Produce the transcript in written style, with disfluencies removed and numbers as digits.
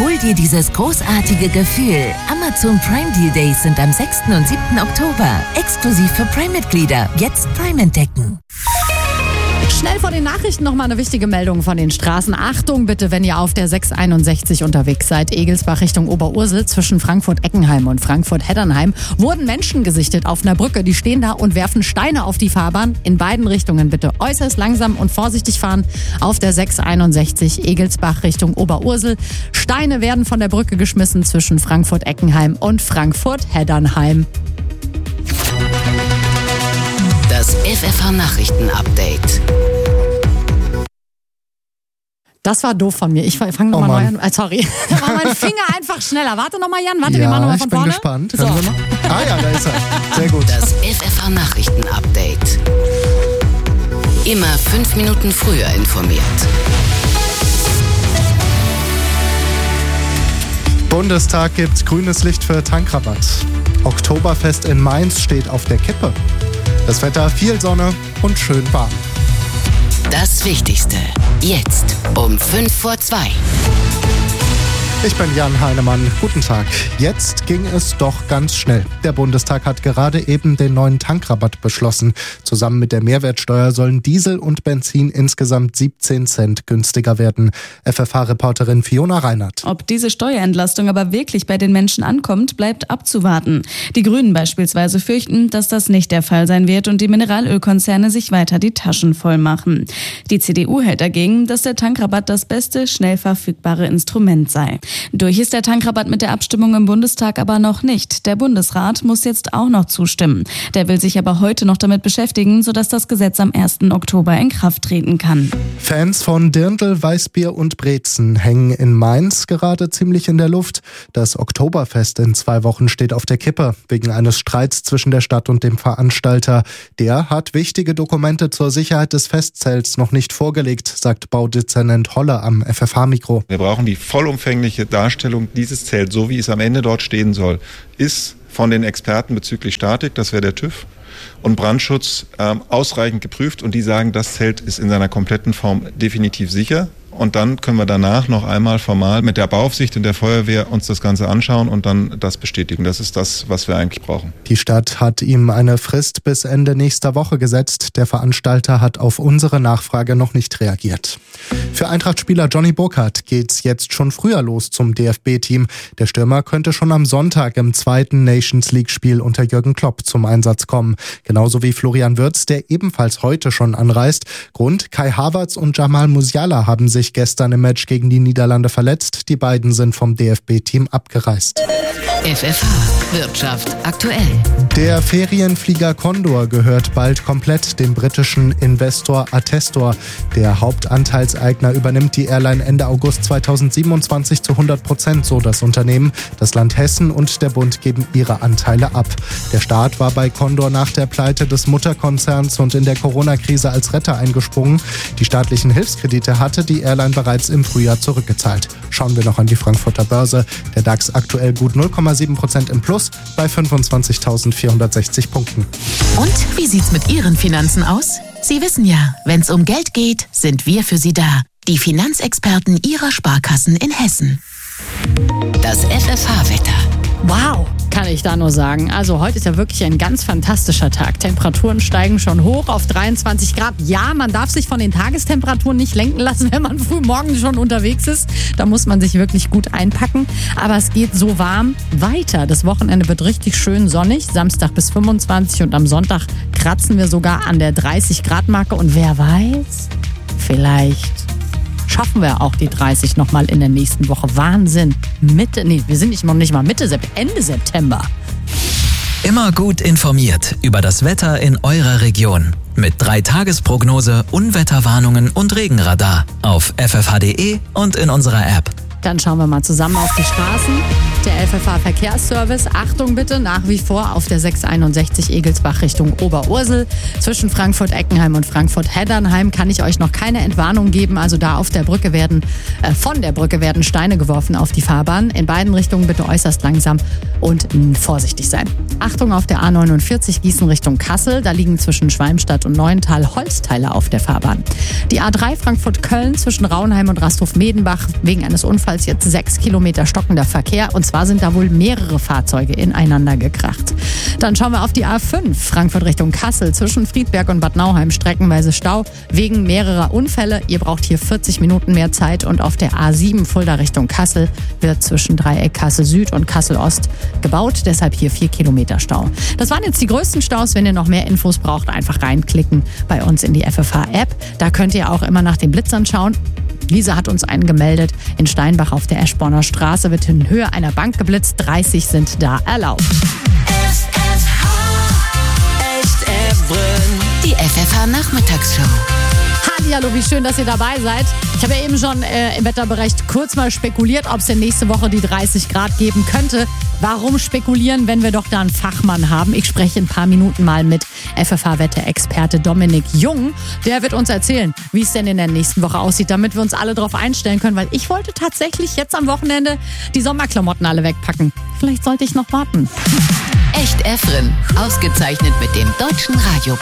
Hol dir dieses großartige Gefühl. Amazon Prime Deal Days sind am 6. und 7. Oktober. Exklusiv für Prime-Mitglieder. Jetzt Prime entdecken. Schnell vor den Nachrichten nochmal eine wichtige Meldung von den Straßen. Achtung bitte, wenn ihr auf der 661 unterwegs seid. Egelsbach Richtung Oberursel zwischen Frankfurt-Eckenheim und Frankfurt-Heddernheim wurden Menschen gesichtet auf einer Brücke. Die stehen da und werfen Steine auf die Fahrbahn. In beiden Richtungen bitte äußerst langsam und vorsichtig fahren. Auf der 661 Egelsbach Richtung Oberursel. Steine werden von der Brücke geschmissen zwischen Frankfurt-Eckenheim und Frankfurt-Heddernheim. Das FFH-Nachrichten-Update. Das war doof von mir. Ich fange nochmal neu an. Sorry. Da war mein Finger einfach schneller. Warte nochmal, Jan. Warte, wir machen nochmal von vorne. Ich bin gespannt. So. Hören wir mal? Ah ja, da ist er. Sehr gut. Das FFH-Nachrichten-Update. Immer 5 Minuten früher informiert. Bundestag gibt grünes Licht für Tankrabatt. Oktoberfest in Mainz steht auf der Kippe. Das Wetter, viel Sonne und schön warm. Das Wichtigste. Jetzt um 2:05. Ich bin Jan Heinemann. Guten Tag. Jetzt ging es doch ganz schnell. Der Bundestag hat gerade eben den neuen Tankrabatt beschlossen. Zusammen mit der Mehrwertsteuer sollen Diesel und Benzin insgesamt 17 Cent günstiger werden. FFH-Reporterin Fiona Reinhardt. Ob diese Steuerentlastung aber wirklich bei den Menschen ankommt, bleibt abzuwarten. Die Grünen beispielsweise fürchten, dass das nicht der Fall sein wird und die Mineralölkonzerne sich weiter die Taschen voll machen. Die CDU hält dagegen, dass der Tankrabatt das beste, schnell verfügbare Instrument sei. Durch ist der Tankrabatt mit der Abstimmung im Bundestag aber noch nicht. Der Bundesrat muss jetzt auch noch zustimmen. Der will sich aber heute noch damit beschäftigen, sodass das Gesetz am 1. Oktober in Kraft treten kann. Fans von Dirndl, Weißbier und Brezen hängen in Mainz gerade ziemlich in der Luft. Das Oktoberfest in 2 Wochen steht auf der Kippe, wegen eines Streits zwischen der Stadt und dem Veranstalter. Der hat wichtige Dokumente zur Sicherheit des Festzelts noch nicht vorgelegt, sagt Baudezernent Holle am FFH-Mikro. Wir brauchen die vollumfängliche Darstellung dieses Zelts, so wie es am Ende dort stehen soll, ist von den Experten bezüglich Statik, das wäre der TÜV, und Brandschutz ausreichend geprüft und die sagen, das Zelt ist in seiner kompletten Form definitiv sicher. Und dann können wir danach noch einmal formal mit der Bauaufsicht und der Feuerwehr uns das Ganze anschauen und dann das bestätigen. Das ist das, was wir eigentlich brauchen. Die Stadt hat ihm eine Frist bis Ende nächster Woche gesetzt. Der Veranstalter hat auf unsere Nachfrage noch nicht reagiert. Für Eintracht-Spieler Johnny Burkhardt geht's jetzt schon früher los zum DFB-Team. Der Stürmer könnte schon am Sonntag im 2. Nations-League-Spiel unter Jürgen Klopp zum Einsatz kommen. Genauso wie Florian Wirtz, der ebenfalls heute schon anreist. Grund: Kai Havertz und Jamal Musiala haben sich gestern im Match gegen die Niederlande verletzt. Die beiden sind vom DFB-Team abgereist. FFH Wirtschaft aktuell. Der Ferienflieger Condor gehört bald komplett dem britischen Investor Attestor. Der Hauptanteilseigner übernimmt die Airline Ende August 2027 zu 100%, so das Unternehmen. Das Land Hessen und der Bund geben ihre Anteile ab. Der Staat war bei Condor nach der Pleite des Mutterkonzerns und in der Corona-Krise als Retter eingesprungen. Die staatlichen Hilfskredite hatte die Airline bereits im Frühjahr zurückgezahlt. Schauen wir noch an die Frankfurter Börse. Der DAX aktuell gut 0,7% im Plus bei 25.460 Punkten. Und wie sieht's mit Ihren Finanzen aus? Sie wissen ja, wenn's um Geld geht, sind wir für Sie da. Die Finanzexperten Ihrer Sparkassen in Hessen. Das FFH-Wetter. Wow, kann ich da nur sagen. Also heute ist ja wirklich ein ganz fantastischer Tag. Temperaturen steigen schon hoch auf 23 Grad. Ja, man darf sich von den Tagestemperaturen nicht lenken lassen, wenn man früh morgens schon unterwegs ist. Da muss man sich wirklich gut einpacken. Aber es geht so warm weiter. Das Wochenende wird richtig schön sonnig. Samstag bis 25 und am Sonntag kratzen wir sogar an der 30-Grad-Marke. Und wer weiß, vielleicht schaffen wir auch die 30 nochmal in der nächsten Woche. Wahnsinn. Wir sind noch nicht mal Ende September. Immer gut informiert über das Wetter in eurer Region. Mit 3-Tages-Prognose, Unwetterwarnungen und Regenradar auf ffh.de und in unserer App. Dann schauen wir mal zusammen auf die Straßen. Der FFH-Verkehrsservice, Achtung bitte, nach wie vor auf der 661 Egelsbach Richtung Oberursel. Zwischen Frankfurt-Eckenheim und Frankfurt-Heddernheim kann ich euch noch keine Entwarnung geben. Also da auf der Brücke von der Brücke werden Steine geworfen auf die Fahrbahn. In beiden Richtungen bitte äußerst langsam und vorsichtig sein. Achtung auf der A49 Gießen Richtung Kassel. Da liegen zwischen Schwalmstadt und Neuental Holzteile auf der Fahrbahn. Die A3 Frankfurt-Köln zwischen Rauenheim und Rasthof-Medenbach wegen eines Unfalls ebenfalls jetzt 6 Kilometer stockender Verkehr. Und zwar sind da wohl mehrere Fahrzeuge ineinander gekracht. Dann schauen wir auf die A5, Frankfurt Richtung Kassel. Zwischen Friedberg und Bad Nauheim streckenweise Stau wegen mehrerer Unfälle. Ihr braucht hier 40 Minuten mehr Zeit. Und auf der A7 Fulda Richtung Kassel wird zwischen Dreieck Kassel Süd und Kassel Ost gebaut. Deshalb hier 4 Kilometer Stau. Das waren jetzt die größten Staus. Wenn ihr noch mehr Infos braucht, einfach reinklicken bei uns in die FFH-App. Da könnt ihr auch immer nach den Blitzern schauen. Lisa hat uns einen gemeldet. In Steinbach auf der Eschborner Straße wird in Höhe einer Bank geblitzt. 30 sind da erlaubt. Die FFH-Nachmittagsshow. Hallo, wie schön, dass ihr dabei seid. Ich habe ja eben schon im Wetterbericht kurz mal spekuliert, ob es denn nächste Woche die 30 Grad geben könnte. Warum spekulieren, wenn wir doch da einen Fachmann haben? Ich spreche in ein paar Minuten mal mit FFH-Wetterexperte Dominik Jung. Der wird uns erzählen, wie es denn in der nächsten Woche aussieht, damit wir uns alle darauf einstellen können. Weil ich wollte tatsächlich jetzt am Wochenende die Sommerklamotten alle wegpacken. Vielleicht sollte ich noch warten. Echt Efren, ausgezeichnet mit dem Deutschen Radiopreis.